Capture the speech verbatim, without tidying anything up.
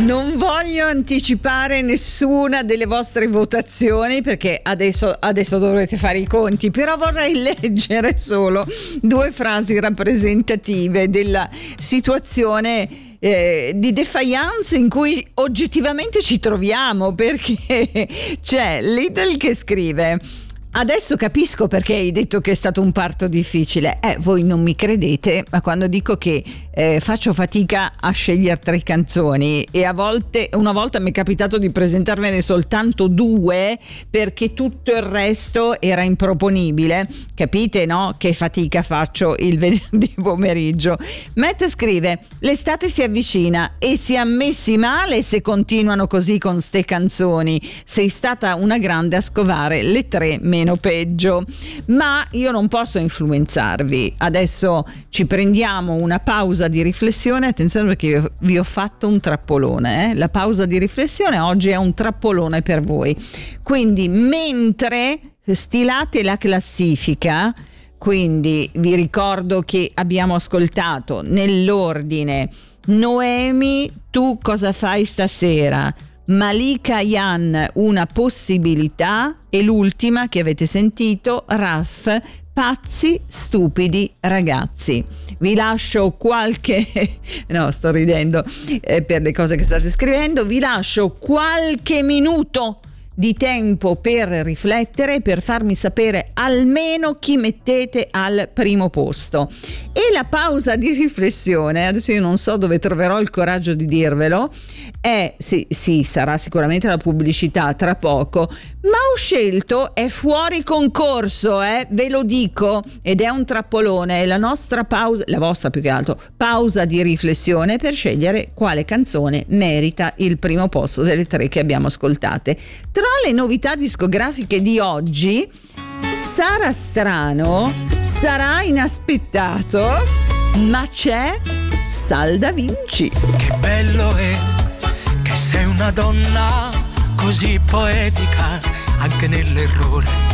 Non voglio anticipare nessuna delle vostre votazioni perché adesso, adesso dovrete fare i conti, però vorrei leggere solo due frasi rappresentative della situazione eh, di defiance in cui oggettivamente ci troviamo, perché c'è Lidl che scrive: adesso capisco perché hai detto che è stato un parto difficile. Eh, voi non mi credete, ma quando dico che eh, faccio fatica a scegliere tre canzoni e a volte, una volta mi è capitato di presentarvene soltanto due perché tutto il resto era improponibile, capite, no? Che fatica faccio il venerdì pomeriggio. Matt scrive: l'estate si avvicina e si è messi male se continuano così con ste canzoni. Sei stata una grande a scovare le tre meno peggio, ma io non posso influenzarvi. Adesso ci prendiamo una pausa di riflessione. Attenzione, perché io vi ho fatto un trappolone, eh? La pausa di riflessione oggi è un trappolone per voi, quindi mentre stilate la classifica, quindi vi ricordo che abbiamo ascoltato nell'ordine Noemi, Tu cosa fai stasera, Malika Yan, Una possibilità, e l'ultima che avete sentito, Raff, Pazzi stupidi ragazzi. Vi lascio qualche no sto ridendo eh, per le cose che state scrivendo. Vi lascio qualche minuto di tempo per riflettere, per farmi sapere almeno chi mettete al primo posto. E la pausa di riflessione, adesso io non so dove troverò il coraggio di dirvelo, è sì, sì, sarà sicuramente la pubblicità tra poco, ma ho scelto, è fuori concorso, eh, ve lo dico, ed è un trappolone, è la nostra pausa, la vostra più che altro, pausa di riflessione per scegliere quale canzone merita il primo posto delle tre che abbiamo ascoltate. Tra le novità discografiche di oggi, sarà strano, sarà inaspettato, ma c'è Sal Da Vinci. Che bello è che sei una donna così poetica, anche nell'errore